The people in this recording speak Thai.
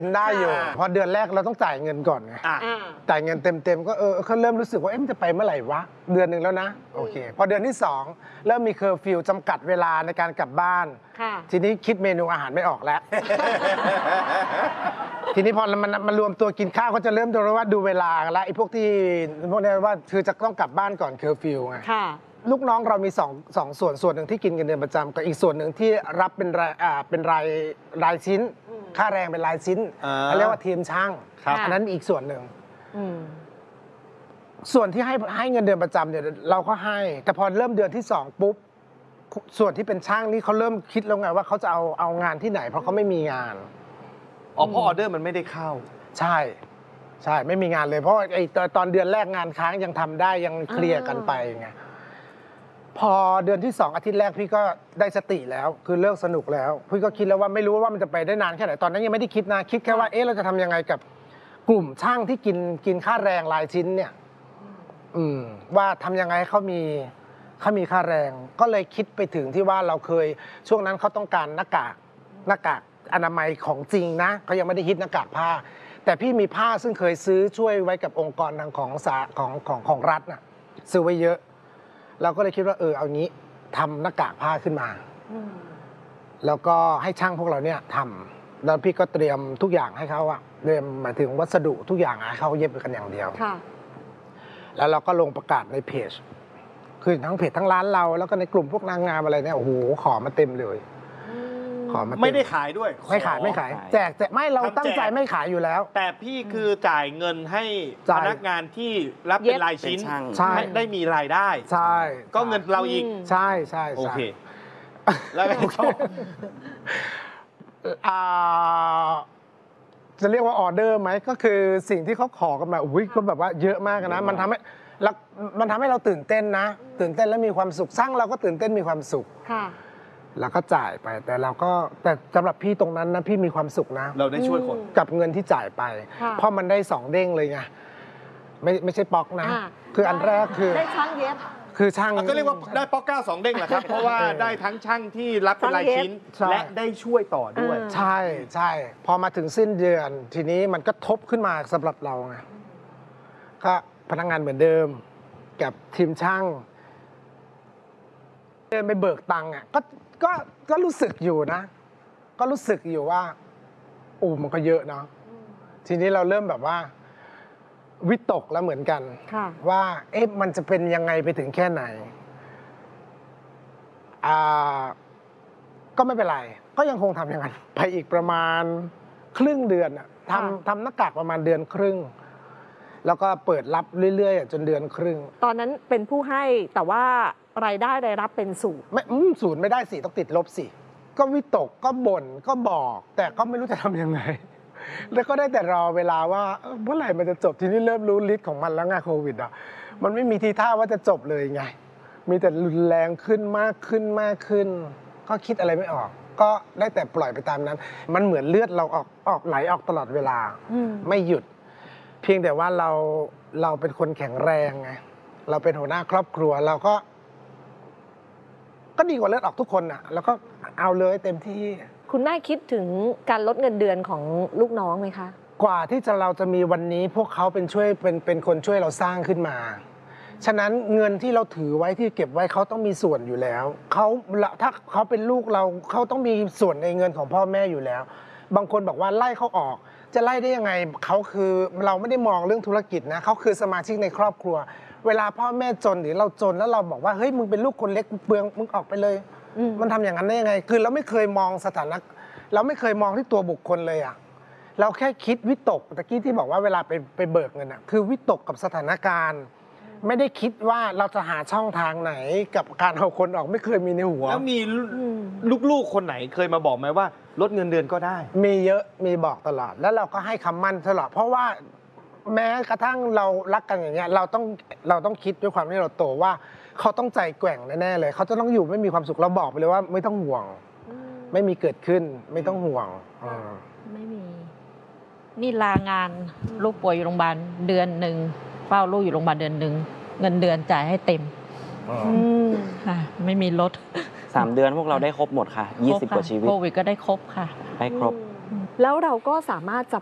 ได้อยู่พอเดือนแรกเราต้องจ่ายเงินก่อนไงจ่ายเงินเต็มๆก็เขาเริ่มรู้สึกว่ามันจะไปเมื่อไหร่วะเดือนหนึ่งแล้วนะโอเคพอเดือนที่2เริ่มมีเคอร์ฟิวจำกัดเวลาในการกลับบ้านทีนี้คิดเมนูอาหารไม่ออกแล้ว ทีนี้พอมันรวมตัวกินข้าวก็จะเริ่มดูเวลาแล้วไอ้พวกนี้ว่าคือจะต้องกลับบ้านก่อนเคอร์ฟิวไงลูกน้องเรามีสองส่วนหนึ่งที่กินเงินเดือนประจำกับอีกส่วนหนึ่งที่รับเป็นรายชิ้นค่าแรงเป็นรายชิ้นเขาเรียกว่าทีมช่างอันนั้นอีกส่วนหนึ่งส่วนที่ให้เงินเดือนประจำเนี่ยเราก็ให้แต่พอเริ่มเดือนที่2ปุ๊บส่วนที่เป็นช่างนี่เขาเริ่มคิดแล้วไงว่าเขาจะเอางานที่ไหนเพราะเขาไม่มีงานเพราะออเดอร์มันไม่ได้เข้าใช่ไม่มีงานเลยเพราะไอ้ตอนเดือนแรกงานค้างยังทำได้ยังเคลียร์กันไปไงพอเดือนที่2อาทิตย์แรกพี่ก็ได้สติแล้วคือเลิกสนุกแล้วพี่ก็คิดแล้วว่าไม่รู้ว่ามันจะไปได้นานแค่ไหนตอนนั้นยังไม่ได้คิดนะคิดแค่ว่าเราจะทำยังไงกับกลุ่มช่างที่กินค่าแรงรายชิ้นเนี่ยว่าทำยังไงให้เขามีค่าแรงก็เลยคิดไปถึงที่ว่าเราเคยช่วงนั้นเขาต้องการหน้ากากอนามัยของจริงนะเขายังไม่ได้ฮิตหน้ากากผ้าแต่พี่มีผ้าซึ่งเคยซื้อช่วยไว้กับองค์กรทางของรัฐน่ะซื้อไว้เยอะเราก็เลยคิดว่าเอางี้ทำหน้ากากผ้าขึ้นมาแล้วก็ให้ช่างพวกเราเนี่ยทำแล้วพี่ก็เตรียมทุกอย่างให้เขาอะเตรียมหมายถึงวัสดุทุกอย่างให้เขาเย็บกันอย่างเดียวแล้วเราก็ลงประกาศในเพจคือทั้งเพจทั้งร้านเราแล้วก็ในกลุ่มพวกนางงามอะไรเนี่ยโอ้โหขอมาเต็มเลยไม่ได้ขายด้วยไม่ขายแจกไม่เราตั้งใจไม่ขายอยู่แล้วแต่พี่คือจ่ายเงินให้พนักงานที่รับเป็นรายชิ้นได้มีรายได้ใช่ก็เงินเราอีกใช่โอเคแล้วก็จะเรียกว่าออเดอร์ไหมก็คือสิ่งที่เขาขอกันมาอุ้ยก็แบบว่าเยอะมากนะมันทำให้เราตื่นเต้นนะตื่นเต้นและมีความสุขสร้างเราก็ตื่นเต้นมีความสุขแล้วก็จ่ายไปแต่สำหรับพี่ตรงนั้นนะพี่มีความสุขนะเราได้ช่วยคนกับเงินที่จ่ายไปเพราะมันได้2เด้งเลยไงไม่ใช่ป๊อกนะคืออันแรกคือได้ช่างเย็บคือช่างก็เรียกว่าได้ป๊อก9 2เด้งแหละครับเพราะว่าได้ทั้งช่างที่รับเป็นรายชิ้นและได้ช่วยต่อด้วยใช่พอมาถึงสิ้นเดือนทีนี้มันก็ทบขึ้นมาสำหรับเราไงก็พนักงานเหมือนเดิมกับทีมช่างเดินไปเบิกตังค์อ่ะก็รู้สึกอยู่นะก็รู้สึกอยู่ว่ามันก็เยอะเนาะทีนี้เราเริ่มแบบว่าวิตกแล้วเหมือนกันว่ามันจะเป็นยังไงไปถึงแค่ไหนก็ไม่เป็นไรก็ยังคงทำอย่างนั้นไปอีกประมาณครึ่งเดือนทำหน้ากากประมาณเดือนครึ่งแล้วก็เปิดรับเรื่อยๆจนเดือนครึ่งตอนนั้นเป็นผู้ให้แต่ว่ารายได้รายรับเป็นศูนย์ศูนย์ไม่ได้สิต้องติดลบสิก็วิตกก็บ่นก็บอกแต่ก็ไม่รู้จะทำยังไงแล้วก็ได้แต่รอเวลาว่าเมื่อไหร่มันจะจบทีนี้เริ่มรู้ฤทธิ์ของมันแล้วไงโควิดมันไม่มีทีท่าว่าจะจบเลยไงมีแต่รุนแรงขึ้นมากขึ้นก็คิดอะไรไม่ออกก็ได้แต่ปล่อยไปตามนั้นมันเหมือนเลือดเราออกไหลออกตลอดเวลาไม่หยุดเพียงแต่ว่าเราเป็นคนแข็งแรงไงเราเป็นหัวหน้าครอบครัวเราก็ดีกว่าเลือดออกทุกคนแล้วก็เอาเลยเต็มที่คุณแม่คิดถึงการลดเงินเดือนของลูกน้องไหมคะกว่าที่เราจะมีวันนี้พวกเขาเป็นคนช่วยเราสร้างขึ้นมาฉะนั้นเงินที่เราถือไว้ที่เก็บไว้เขาต้องมีส่วนอยู่แล้วถ้าเขาเป็นลูกเราเขาต้องมีส่วนในเงินของพ่อแม่อยู่แล้วบางคนบอกว่าไล่เขาออกจะไล่ได้ยังไงเขาคือเราไม่ได้มองเรื่องธุรกิจนะเขาคือสมาชิกในครอบครัวเวลาพ่อแม่จนหรือเราจนแล้วเราบอกว่าเฮ้ยมึงเป็นลูกคนเล็กเปลืองมึงออกไปเลยมันทำอย่างนั้นได้ยังไงคือเราไม่เคยมองสถานะเราไม่เคยมองที่ตัวบุคคลเลยเราแค่คิดวิตกตะกี้ที่บอกว่าเวลาไปเบิกเงินคือวิตกกับสถานการณ์ไม่ได้คิดว่าเราจะหาช่องทางไหนกับการเอาคนออกไม่เคยมีในหัวแล้วมีลูกๆคนไหนเคยมาบอกไหมว่าลดเงินเดือนก็ได้มีเยอะมีบอกตลอดแล้วเราก็ให้คำมั่นตลอดเพราะว่าแม้กระทั่งเรารักกันอย่างเงี้ยเราต้องคิดด้วยความที่เราโตว่าเขาต้องใจแกว่งแน่ๆเลยเขาจะต้องอยู่ไม่มีความสุขเราบอกไปเลยว่าไม่ต้องห่วงไม่มีเกิดขึ้นไม่ต้องห่วงไม่มีนี่ลางานลูกป่วยอยู่โรงพยาบาลเดือนหนึ่งเฝ้าลูกอยู่โรงพยาบาลเดือนหนึ่งเงินเดือนจ่ายให้เต็มค่ะไม่มีลด 3 เดือนพวกเราได้ครบหมดค่ะ20 กว่าชีวิตโควิดก็ได้ครบค่ะได้ครบแล้วเราก็สามารถจะ